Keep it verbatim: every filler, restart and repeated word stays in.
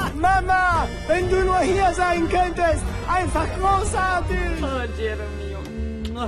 Mama, wenn du nur hier sein könntest. Einfach großartig. Oh, Jeremy,